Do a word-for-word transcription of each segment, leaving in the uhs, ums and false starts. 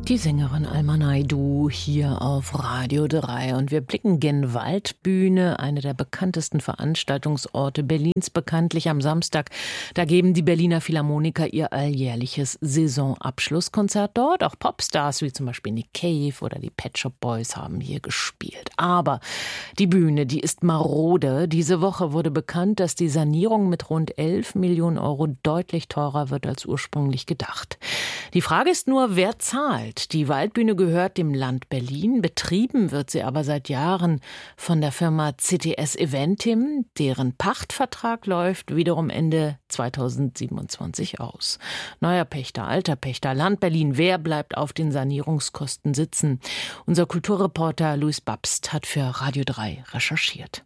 Die Sängerin Alma Naidoo hier auf Radio drei und wir blicken gen Waldbühne, eine der bekanntesten Veranstaltungsorte Berlins, bekanntlich am Samstag. Da geben die Berliner Philharmoniker ihr alljährliches Saisonabschlusskonzert dort. Auch Popstars wie zum Beispiel Nick Cave oder die Pet Shop Boys haben hier gespielt. Aber die Bühne, die ist marode. Diese Woche wurde bekannt, dass die Sanierung mit rund elf Millionen Euro deutlich teurer wird als ursprünglich gedacht. Die Frage ist nur, wer zahlt? Die Waldbühne gehört dem Land Berlin, betrieben wird sie aber seit Jahren von der Firma C T S Eventim, deren Pachtvertrag läuft wiederum Ende zweitausendsiebenundzwanzig aus. Neuer Pächter, alter Pächter, Land Berlin, wer bleibt auf den Sanierungskosten sitzen? Unser Kulturreporter Louis Babst hat für Radio drei recherchiert.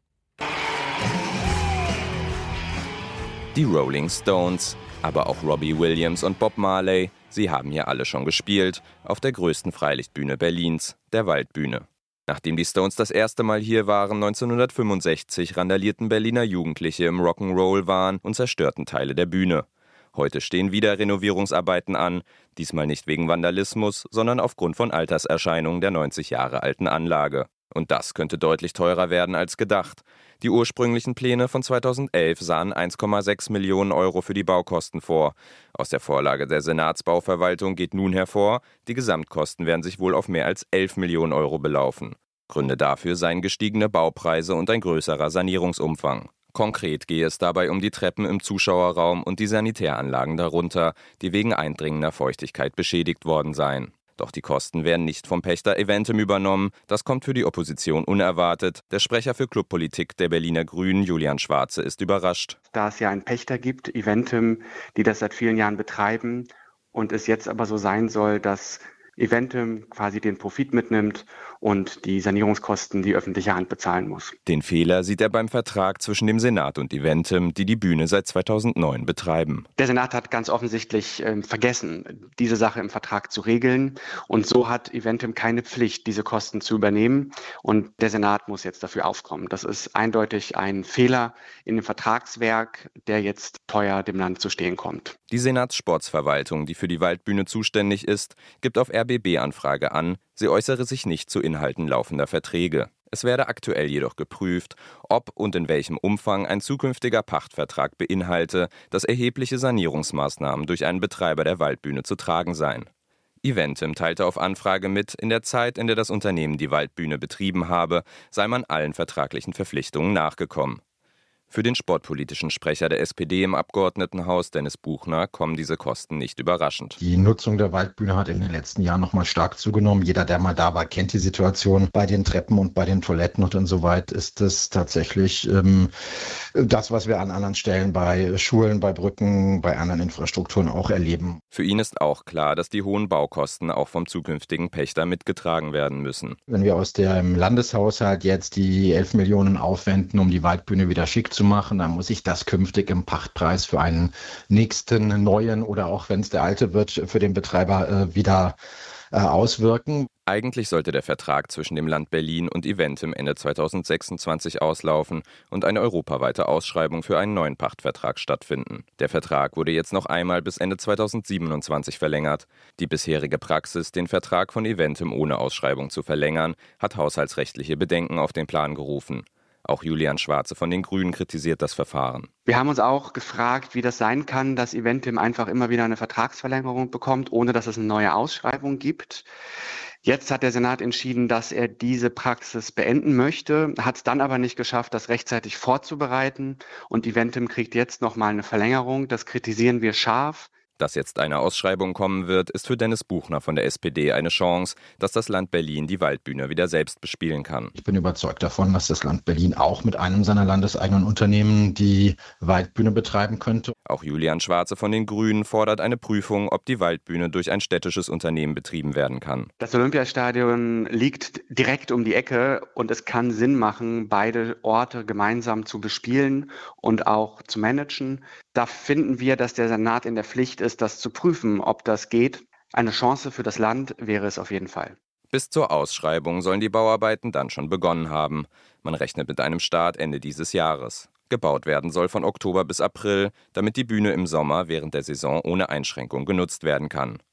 Die Rolling Stones, aber auch Robbie Williams und Bob Marley, sie haben hier alle schon gespielt, auf der größten Freilichtbühne Berlins, der Waldbühne. Nachdem die Stones das erste Mal hier waren, neunzehnhundertfünfundsechzig, randalierten Berliner Jugendliche im Rock'n'Roll-Wahn und zerstörten Teile der Bühne. Heute stehen wieder Renovierungsarbeiten an, diesmal nicht wegen Vandalismus, sondern aufgrund von Alterserscheinungen der neunzig Jahre alten Anlage. Und das könnte deutlich teurer werden als gedacht. Die ursprünglichen Pläne von zweitausendelf sahen eins Komma sechs Millionen Euro für die Baukosten vor. Aus der Vorlage der Senatsbauverwaltung geht nun hervor, die Gesamtkosten werden sich wohl auf mehr als elf Millionen Euro belaufen. Gründe dafür seien gestiegene Baupreise und ein größerer Sanierungsumfang. Konkret gehe es dabei um die Treppen im Zuschauerraum und die Sanitäranlagen darunter, die wegen eindringender Feuchtigkeit beschädigt worden seien. Doch die Kosten werden nicht vom Pächter Eventim übernommen. Das kommt für die Opposition unerwartet. Der Sprecher für Clubpolitik der Berliner Grünen, Julian Schwarze, ist überrascht. Da es ja einen Pächter gibt, Eventim, die das seit vielen Jahren betreiben und es jetzt aber so sein soll, dass Eventim quasi den Profit mitnimmt und die Sanierungskosten die öffentliche Hand bezahlen muss. Den Fehler sieht er beim Vertrag zwischen dem Senat und Eventim, die die Bühne seit zweitausendneun betreiben. Der Senat hat ganz offensichtlich äh, vergessen, diese Sache im Vertrag zu regeln. Und so hat Eventim keine Pflicht, diese Kosten zu übernehmen. Und der Senat muss jetzt dafür aufkommen. Das ist eindeutig ein Fehler in dem Vertragswerk, der jetzt teuer dem Land zu stehen kommt. Die Senatssportsverwaltung, die für die Waldbühne zuständig ist, gibt auf R B B-Anfrage an, sie äußere sich nicht zu Inhalten laufender Verträge. Es werde aktuell jedoch geprüft, ob und in welchem Umfang ein zukünftiger Pachtvertrag beinhalte, dass erhebliche Sanierungsmaßnahmen durch einen Betreiber der Waldbühne zu tragen seien. Eventim teilte auf Anfrage mit, in der Zeit, in der das Unternehmen die Waldbühne betrieben habe, sei man allen vertraglichen Verpflichtungen nachgekommen. Für den sportpolitischen Sprecher der S P D im Abgeordnetenhaus, Dennis Buchner, kommen diese Kosten nicht überraschend. Die Nutzung der Waldbühne hat in den letzten Jahren noch mal stark zugenommen. Jeder, der mal da war, kennt die Situation. Bei den Treppen und bei den Toiletten und insoweit ist es tatsächlich ähm, das, was wir an anderen Stellen bei Schulen, bei Brücken, bei anderen Infrastrukturen auch erleben. Für ihn ist auch klar, dass die hohen Baukosten auch vom zukünftigen Pächter mitgetragen werden müssen. Wenn wir aus dem Landeshaushalt jetzt die elf Millionen aufwenden, um die Waldbühne wieder schick zu machen, dann muss ich das künftig im Pachtpreis für einen nächsten neuen oder auch wenn es der alte wird, für den Betreiber äh, wieder äh, auswirken. Eigentlich sollte der Vertrag zwischen dem Land Berlin und Eventim Ende zweitausendsechsundzwanzig auslaufen und eine europaweite Ausschreibung für einen neuen Pachtvertrag stattfinden. Der Vertrag wurde jetzt noch einmal bis Ende zweitausendsiebenundzwanzig verlängert. Die bisherige Praxis, den Vertrag von Eventim ohne Ausschreibung zu verlängern, hat haushaltsrechtliche Bedenken auf den Plan gerufen. Auch Julian Schwarze von den Grünen kritisiert das Verfahren. Wir haben uns auch gefragt, wie das sein kann, dass Eventim einfach immer wieder eine Vertragsverlängerung bekommt, ohne dass es eine neue Ausschreibung gibt. Jetzt hat der Senat entschieden, dass er diese Praxis beenden möchte, hat es dann aber nicht geschafft, das rechtzeitig vorzubereiten. Und Eventim kriegt jetzt nochmal eine Verlängerung. Das kritisieren wir scharf. Dass jetzt eine Ausschreibung kommen wird, ist für Dennis Buchner von der S P D eine Chance, dass das Land Berlin die Waldbühne wieder selbst bespielen kann. Ich bin überzeugt davon, dass das Land Berlin auch mit einem seiner landeseigenen Unternehmen die Waldbühne betreiben könnte. Auch Julian Schwarze von den Grünen fordert eine Prüfung, ob die Waldbühne durch ein städtisches Unternehmen betrieben werden kann. Das Olympiastadion liegt direkt um die Ecke und es kann Sinn machen, beide Orte gemeinsam zu bespielen und auch zu managen. Da finden wir, dass der Senat in der Pflicht ist, das zu prüfen, ob das geht. Eine Chance für das Land wäre es auf jeden Fall. Bis zur Ausschreibung sollen die Bauarbeiten dann schon begonnen haben. Man rechnet mit einem Start Ende dieses Jahres. Gebaut werden soll von Oktober bis April, damit die Bühne im Sommer während der Saison ohne Einschränkung genutzt werden kann.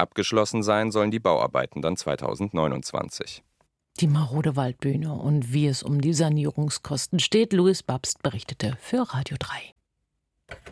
Abgeschlossen sein sollen die Bauarbeiten dann zweitausendneunundzwanzig. Die marode Waldbühne und wie es um die Sanierungskosten steht, Louis Babst berichtete für Radio drei.